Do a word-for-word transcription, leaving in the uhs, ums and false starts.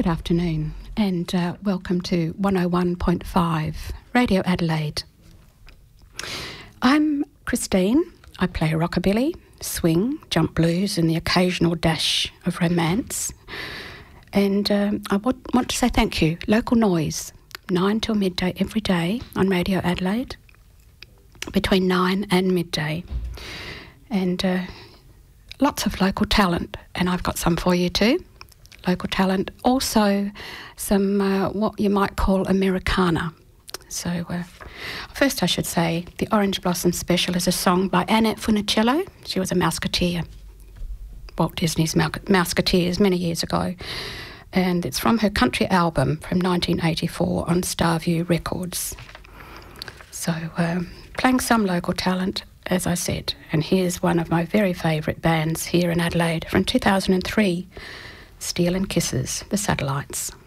good afternoon, and uh, welcome to one oh one point five Radio Adelaide. I'm Christine. I play rockabilly, swing, jump blues, and the occasional dash of romance. And um, I w- want to say thank you. Local Noise, nine till midday every day on Radio Adelaide, between nine and midday. And uh, lots of local talent, and I've got some for you too. Local talent, also some uh, what you might call Americana. So uh, first I should say the Orange Blossom Special is a song by Annette Funicello. She was a Mouseketeer, Walt Disney's Mouseketeers many years ago, and it's from her country album from nineteen eighty-four on Starview Records. So um, playing some local talent, as I said, and here's one of my very favourite bands here in Adelaide from two thousand three, Steel and Kisses, The Satellites.